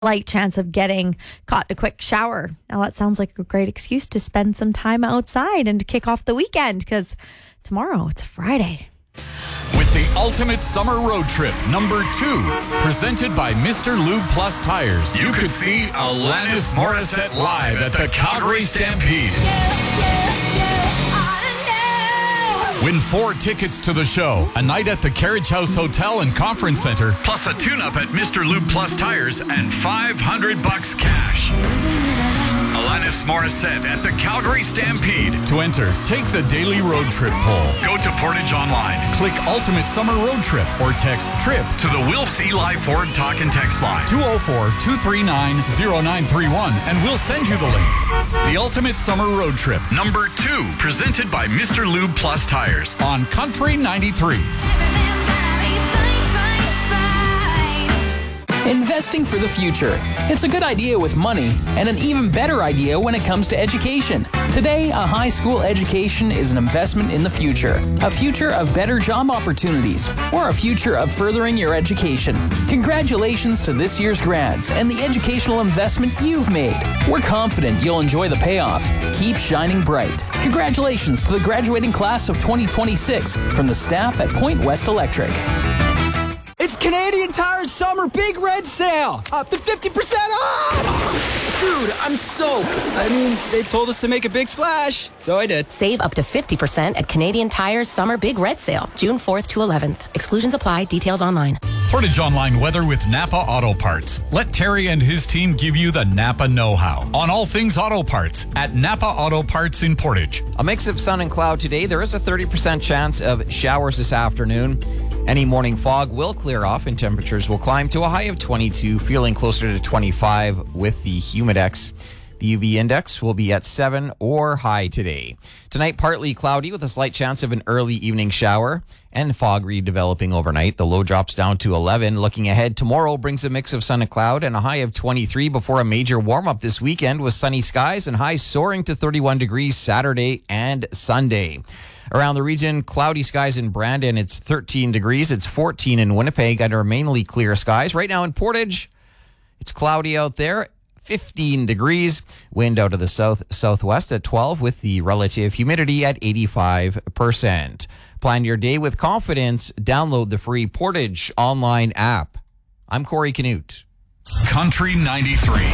light chance of getting caught in a quick shower. Now that sounds like a great excuse to spend some time outside and to kick off the weekend, because tomorrow it's Friday. With the ultimate summer road trip, number 2, presented by Mr. Lube Plus Tires, you could see Alanis Morissette live at the Calgary Stampede. Win 4 tickets to the show, a night at the Carriage House Hotel and Conference Center, plus a tune-up at Mr. Lube Plus Tires, and $500 cash. Alanis Morissette at the Calgary Stampede. To enter, take the daily road trip poll. Go to Portage Online, click Ultimate Summer Road Trip, or text TRIP to the Wilf C. Live Ford Talk and Text line 204-239-0931, and we'll send you the link. The Ultimate Summer Road Trip, number 2, presented by Mr. Lube Plus Tires on Country 93. Investing for the future. It's a good idea with money, and an even better idea when it comes to education. Today, a high school education is an investment in the future. A future of better job opportunities, or a future of furthering your education. Congratulations to this year's grads and the educational investment you've made. We're confident you'll enjoy the payoff. Keep shining bright. Congratulations to the graduating class of 2026 from the staff at Point West Electric. It's Canadian Tire's Summer Big Red Sale! Up to 50% off! Dude, I'm soaked. I mean, they told us to make a big splash, so I did. Save up to 50% at Canadian Tire's Summer Big Red Sale, June 4th to 11th. Exclusions apply. Details online. Portage Online weather with Napa Auto Parts. Let Terry and his team give you the Napa know-how on all things auto parts at Napa Auto Parts in Portage. A mix of sun and cloud today. There is a 30% chance of showers this afternoon. Any morning fog will clear off and temperatures will climb to a high of 22, feeling closer to 25 with the Humidex. The UV index will be at 7 or high today. Tonight, partly cloudy with a slight chance of an early evening shower and fog redeveloping overnight. The low drops down to 11. Looking ahead, tomorrow brings a mix of sun and cloud and a high of 23 before a major warm-up this weekend with sunny skies and highs soaring to 31 degrees Saturday and Sunday. Around the region, cloudy skies in Brandon, it's 13 degrees. It's 14 in Winnipeg under mainly clear skies. Right now in Portage, it's cloudy out there, 15 degrees. Wind out of the southwest at 12 with the relative humidity at 85%. Plan your day with confidence. Download the free Portage online app. I'm Corey Canute. Country 93.